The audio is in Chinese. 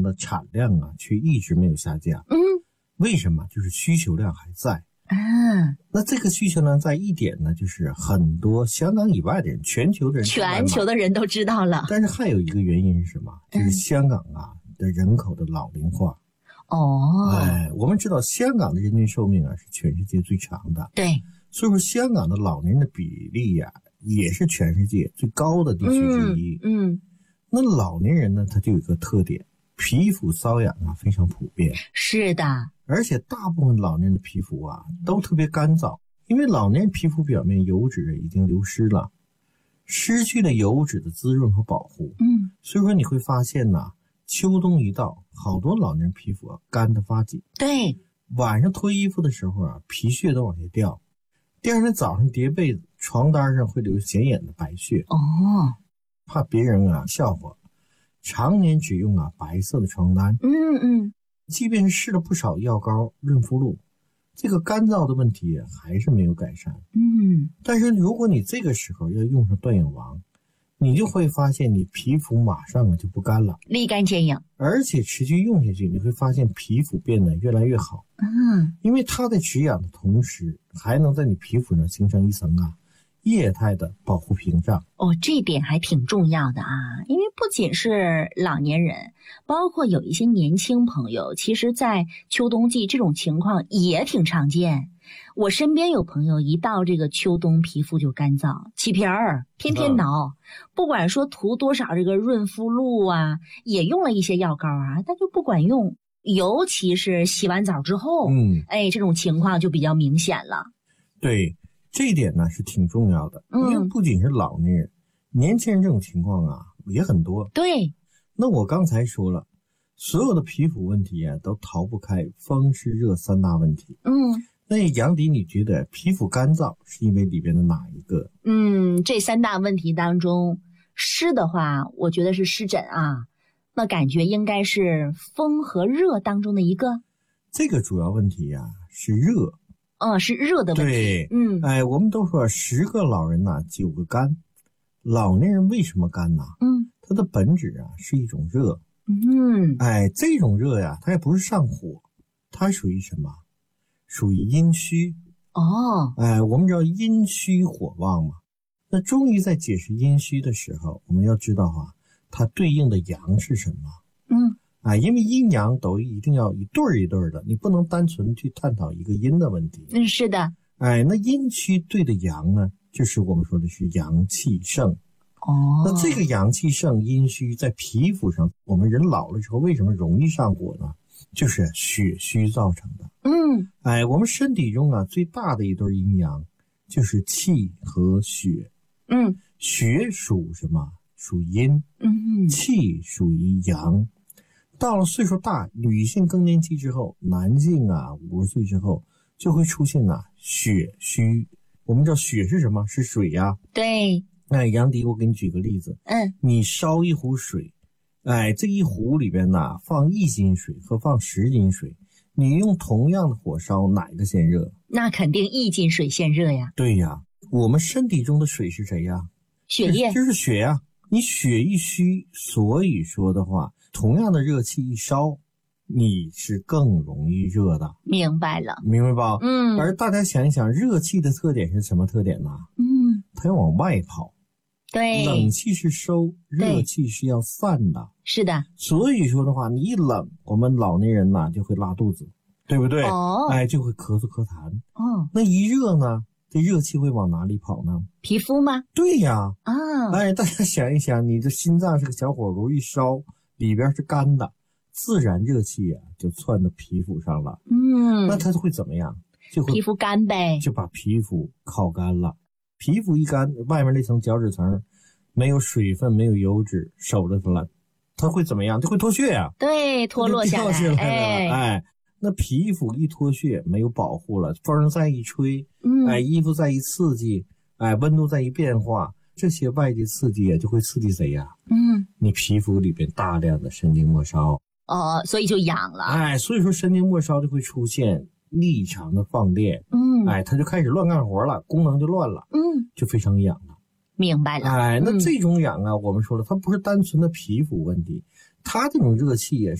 的产量啊却一直没有下降。为什么？就是需求量还在。那这个需求量在一点呢，就是很多香港以外的人，全球的人都知道了。 但是还有一个原因是什么？就是香港啊的人口的老龄化。我们知道香港的人均寿命啊是全世界最长的。 对， 所以说香港的老年人的比例啊也是全世界最高的地区之一。那老年人呢，他就有一个特点，皮肤瘙痒啊非常普遍。 是的。 而且大部分老年人的皮肤啊都特别干燥，因为老年人皮肤表面油脂已经流失了，失去了油脂的滋润和保护。所以说你会发现呢，秋冬一到，好多老年人皮肤啊干得发紧。 对， 晚上脱衣服的时候啊，皮屑都往下掉，第二天早上叠被子，床单上会留显眼的白屑。怕别人啊笑话，常年只用啊白色的床单。即便是试了不少药膏、润肤露，这个干燥的问题还是没有改善。但是如果你这个时候要用上断氧王，你就会发现你皮肤马上就不干了， 立竿见影。 而且持续用下去，你会发现皮肤变得越来越好。因为它在止痒的同时，还能在你皮肤上形成一层啊液态的保护屏障。 这点还挺重要的啊，因为不仅是老年人，包括有一些年轻朋友，其实在秋冬季这种情况也挺常见。我身边有朋友一到这个秋冬皮肤就干燥起皮儿，天天挠，不管说涂多少这个润肤露啊，也用了一些药膏啊，但就不管用，尤其是洗完澡之后，这种情况就比较明显了。 对，这一点呢是挺重要的。因为不仅是老年人，年轻人这种情况啊也很多。 对， 那我刚才说了，所有的皮肤问题啊都逃不开风湿热三大问题。那杨迪，你觉得皮肤干燥是因为里边的哪一个？ 这三大问题当中，湿的话我觉得是湿疹啊，那感觉应该是风和热当中的一个。 这个主要问题啊是热。 是热的问题。 对，我们都说10个老人呐9个干。老年人为什么干呢？它的本质啊是一种热。这种热呀，它也不是上火，它属于什么？属于阴虚。我们知道阴虚火旺嘛。那中医在解释阴虚的时候，我们要知道啊，它对应的阳是什么？因为阴阳都一定要一对儿一对儿的，你不能单纯去探讨一个阴的问题。 是的。 那阴虚对的阳呢，就是我们说的是阳气盛。那这个阳气盛阴虚在皮肤上，我们人老了之后为什么容易上火呢？就是血虚造成的。我们身体中啊最大的一对阴阳就是气和血。血属什么？属阴。气属于阳。到了岁数大，女性更年期之后，男性啊50岁之后就会出现啊血虚。我们知道血是什么？是水呀。 对。 杨迪，我给你举个例子。你烧一壶水，这一壶里边呢放1斤水和放10斤水，你用同样的火烧，哪一个先热？那肯定1斤水先热呀。 对呀，我们身体中的水是谁呀？ 血液。 就是血呀。你血一虚，所以说的话，同样的热气一烧，你是更容易热的。 明白了。 明白吧？而大家想一想，热气的特点是什么特点呢？它要往外跑。 对， 冷气是收，热气是要散的。 是的。 所以说的话，你一冷，我们老年人呢就会拉肚子，对不对？就会咳嗽咳痰。那一热呢，这热气会往哪里跑呢？ 皮肤吗？ 对呀。大家想一想，你这心脏是个小火炉，一烧里边是干的，自然热气啊就窜到皮肤上了。那它会怎么样？就会皮肤干呗， 就把皮肤烤干了。皮肤一干，外面那层角质层没有水分，没有油脂守着它了，它会怎么样？它会脱屑啊。 对，脱落下来。那皮肤一脱屑，没有保护了，风再一吹，衣服再一刺激，温度再一变化，这些外界刺激也就会刺激谁呀？你皮肤里边大量的神经末梢。 所以就痒了。 所以说神经末梢就会出现异常的放电。它就开始乱干活了，功能就乱了。就非常痒了。 明白了。 那这种痒啊，我们说了，它不是单纯的皮肤问题，它这种热气也是